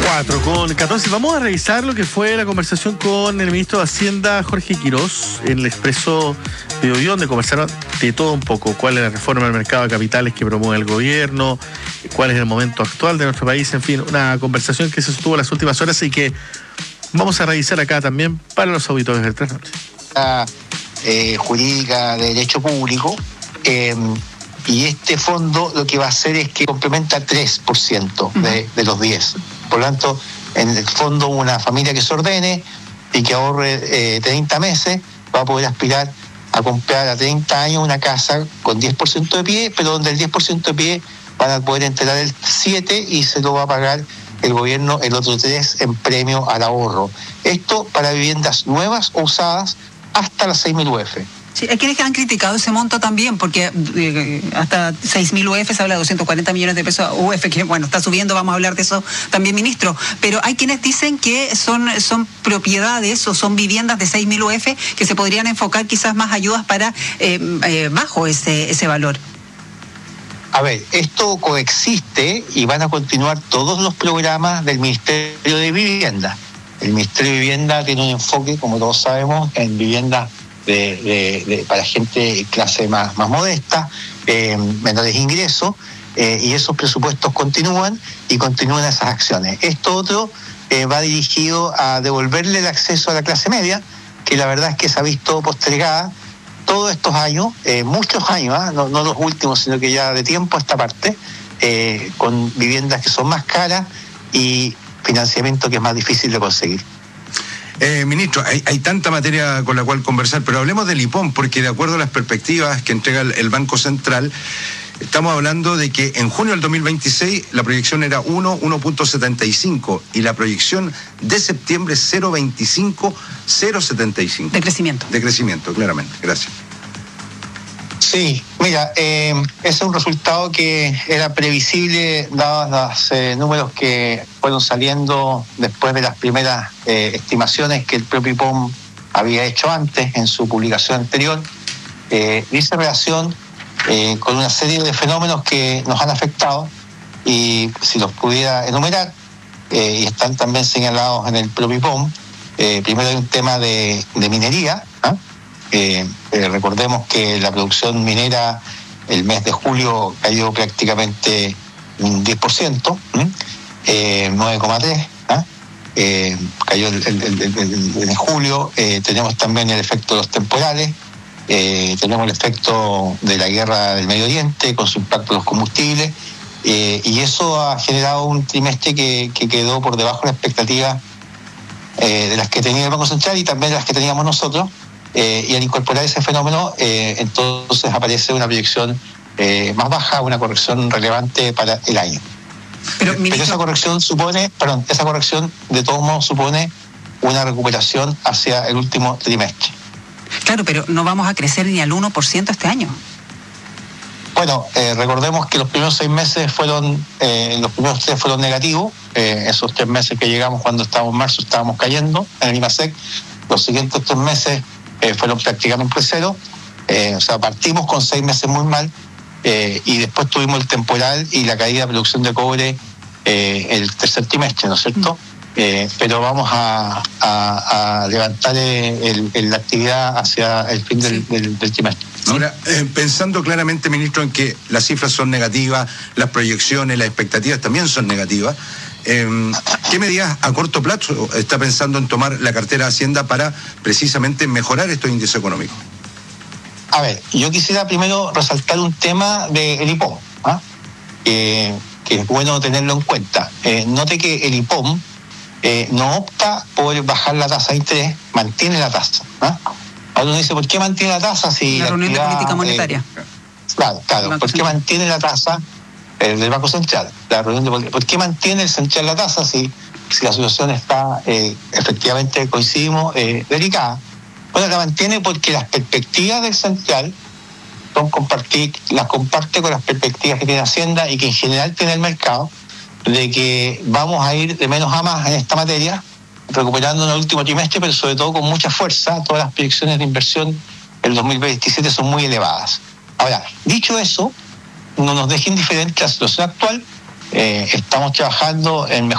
4:14. Vamos a revisar lo que fue la conversación con el ministro de Hacienda, Jorge Quirós, en el Expreso de Biobío, donde conversaron de todo un poco. ¿Cuál es la reforma del mercado de capitales que promueve el gobierno? ¿Cuál es el momento actual de nuestro país? En fin, una conversación que se sostuvo las últimas horas y que vamos a revisar acá también para los auditores del 3 Noches. Jurídica de derecho público, y este fondo lo que va a hacer es que complementa 3% de los 10%. Por lo tanto, en el fondo, una familia que se ordene y que ahorre 30 meses va a poder aspirar a comprar a 30 años una casa con 10% de pie, pero donde el 10% de pie van a poder entregar el 7% y se lo va a pagar el gobierno el otro 3% en premio al ahorro. Esto para viviendas nuevas o usadas hasta las 6.000 UF. Sí, hay quienes han criticado ese monto también, porque hasta 6.000 UF se habla de 240 millones de pesos UF, que bueno, está subiendo, vamos a hablar de eso también, ministro. Pero hay quienes dicen que son propiedades o son viviendas de 6.000 UF que se podrían enfocar quizás más ayudas para bajo ese valor. A ver, esto coexiste y van a continuar todos los programas del Ministerio de Vivienda. El Ministerio de Vivienda tiene un enfoque, como todos sabemos, en viviendas para gente de clase más modesta, menores ingresos, y esos presupuestos continúan y continúan esas acciones. Esto otro va dirigido a devolverle el acceso a la clase media, que la verdad es que se ha visto postergada todos estos años, muchos años, no los últimos, sino que ya de tiempo a esta parte, con viviendas que son más caras y financiamiento que es más difícil de conseguir. Ministro, hay tanta materia con la cual conversar, pero hablemos del IPOM, porque de acuerdo a las perspectivas que entrega el Banco Central, estamos hablando de que en junio del 2026 la proyección era 1.75 y la proyección de septiembre 0.25, 0.75. De crecimiento. De crecimiento, claramente. Gracias. Sí, mira, ese es un resultado que era previsible dados los números que fueron saliendo después de las primeras estimaciones que el propio IPOM había hecho antes en su publicación anterior. Dice relación con una serie de fenómenos que nos han afectado, y si los pudiera enumerar, y están también señalados en el propio IPOM. Primero hay un tema de minería. Recordemos que la producción minera el mes de julio cayó prácticamente un 10%, 9,3%. Cayó en julio. Tenemos también el efecto de los temporales, tenemos el efecto de la guerra del Medio Oriente con su impacto en los combustibles, y eso ha generado un trimestre que quedó por debajo de la expectativa de las que tenía el Banco Central y también de las que teníamos nosotros. Y al incorporar ese fenómeno, entonces aparece una proyección más baja, una corrección relevante para el año. Pero esa corrección de todos modos supone una recuperación hacia el último trimestre. Claro, pero no vamos a crecer ni al 1% este año. Bueno, recordemos que los primeros 6 meses los primeros 3 fueron negativos. Esos 3 meses que llegamos cuando estábamos en marzo estábamos cayendo en el IMASEC. Los siguientes 3 meses fueron prácticamente cero. O sea, partimos con 6 meses muy mal, y después tuvimos el temporal y la caída de producción de cobre el tercer trimestre, ¿no es cierto? Pero vamos a levantar la actividad hacia el fin del trimestre. Ahora, pensando claramente, ministro, en que las cifras son negativas, las proyecciones, las expectativas también son negativas, ¿qué medidas a corto plazo está pensando en tomar la cartera de Hacienda para precisamente mejorar estos índices económicos? A ver, yo quisiera primero resaltar un tema del IPOM, que es bueno tenerlo en cuenta. Note que el IPOM no opta por bajar la tasa de interés, mantiene la tasa. Ahora uno dice, ¿por qué mantiene la tasa si la reunión de política monetaria? Claro, ¿por qué mantiene la tasa del Banco Central? ¿Por qué mantiene el Central la tasa si la situación está, efectivamente, coincidimos, delicada? Bueno, la mantiene porque las perspectivas del Central las comparte con las perspectivas que tiene Hacienda y que en general tiene el mercado, de que vamos a ir de menos a más en esta materia, recuperando en el último trimestre, pero sobre todo con mucha fuerza. Todas las proyecciones de inversión del 2027 son muy elevadas. Ahora, dicho eso, no nos deje indiferente la situación actual. Estamos trabajando en